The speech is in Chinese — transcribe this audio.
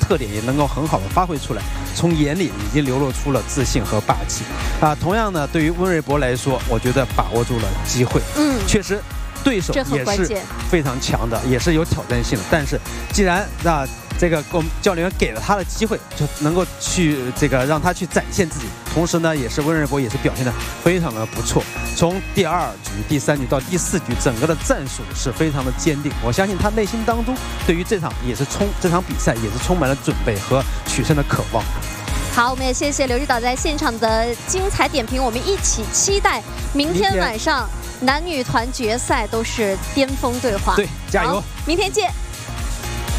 特点也能够很好的发挥出来，从眼里已经流露出了自信和霸气同样呢，对于温瑞博来说，我觉得把握住了机会，确实。对手也是非常强的，也是有挑战性的。但是，既然这个我们教练员给了他的机会，就能够去让他去展现自己。同时呢，也是温瑞博也是表现得非常的不错。从第2局、第3局到第4局，整个的战术是非常的坚定。我相信他内心当中对于这场比赛也是充满了准备和取胜的渴望。 好，我们也谢谢刘指导在现场的精彩点评，我们一起期待明天晚上男女团决赛都是巅峰对话。 对，加油！ 明天见。